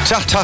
Tag.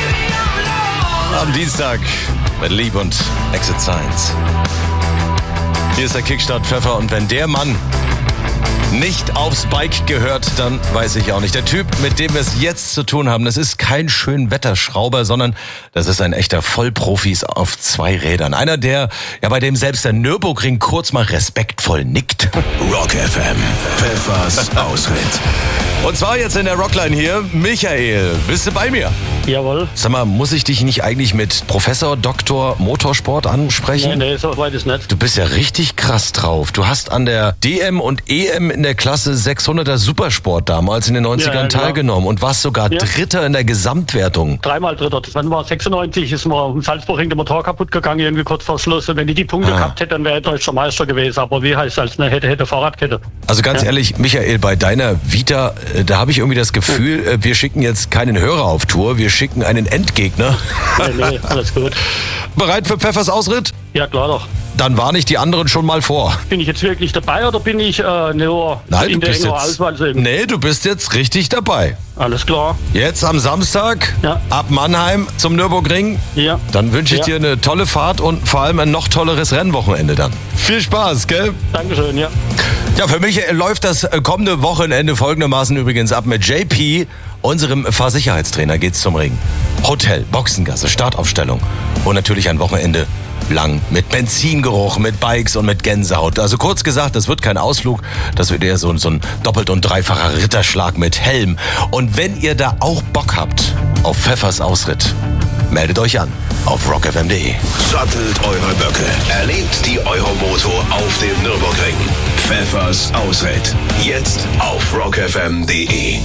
Am Dienstag mit Lieb und Exit Science. Hier ist der Kickstart Pfeffer und wenn der Mann nicht aufs Bike gehört, dann weiß ich auch nicht. Der Typ, mit dem wir es jetzt zu tun haben, das ist kein Schönwetterschrauber, sondern das ist ein echter Vollprofis auf 2 Rädern. Einer, bei dem selbst der Nürburgring kurz mal respektvoll nickt. Rock FM, Pfeffers Ausritt. Und zwar jetzt in der Rockline hier, Michael, bist du bei mir? Jawohl. Sag mal, muss ich dich nicht eigentlich mit Professor Dr. Motorsport ansprechen? Nee, so weit ist nicht. Du bist ja richtig krass drauf. Du hast an der DM und EM in der Klasse 600er Supersport damals in den 90ern teilgenommen und warst sogar Dritter in der Gesamtwertung. 3-mal Dritter. Das war 96, ist mir im Salzburg der Motor kaputt gegangen, irgendwie kurz vor Schluss. Und wenn ich die Punkte gehabt hätte, dann wäre ich deutscher Meister gewesen. Aber wie heißt es als eine hätte Fahrradkette? Also ganz ehrlich, Michael, bei deiner Vita, da habe ich irgendwie das Gefühl, wir schicken jetzt keinen Hörer auf Tour, wir schicken einen Endgegner. Nee, alles gut. Bereit für Pfeffers Ausritt? Ja, klar doch. Dann warne ich die anderen schon mal vor. Bin ich jetzt wirklich dabei oder bin ich nur in der engeren Auswahl? Nee, du bist jetzt richtig dabei. Alles klar. Jetzt am Samstag ab Mannheim zum Nürburgring. Ja. Dann wünsche ich dir eine tolle Fahrt und vor allem ein noch tolleres Rennwochenende dann. Viel Spaß, gell? Dankeschön, ja. Ja, für mich läuft das kommende Wochenende folgendermaßen übrigens ab mit JP, unserem Fahrsicherheitstrainer, geht's zum Ring. Hotel, Boxengasse, Startaufstellung und natürlich ein Wochenende lang mit Benzingeruch, mit Bikes und mit Gänsehaut. Also kurz gesagt, das wird kein Ausflug, das wird eher so ein doppelt- und dreifacher Ritterschlag mit Helm. Und wenn ihr da auch Bock habt auf Pfeffers Ausritt, meldet euch an auf rockfm.de. Sattelt eure Böcke. Erlebt die Euromoto auf dem Nürburgring. Pfeffers Ausritt. Jetzt auf rockfm.de.